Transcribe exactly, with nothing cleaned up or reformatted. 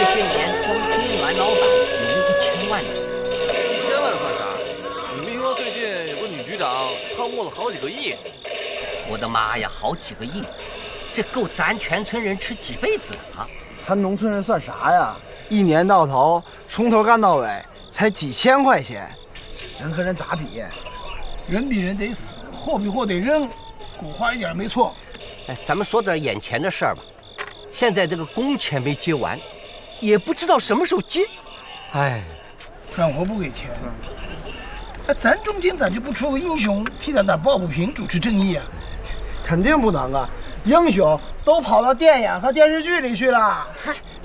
些年光黑暖老板有了一千万呢。 一千万算啥？你没听说最近有个女局长贪污了好几个亿？ 我的妈呀，好几个亿，这够咱全村人吃几辈子了啊！ 咱农村人算啥呀？一年到头从头干到尾才几千块钱，人和人咋比？ 人比人得死，货比货得扔，古话一点没错。 哎，咱们说点眼前的事儿吧。现在这个工钱没结完，也不知道什么时候接。哎， 干活不给钱，哎，咱中间咋就不出个英雄替咱打抱不平，主持正义啊？ 肯定不能啊！英雄都跑到电影和电视剧里去了。嗨，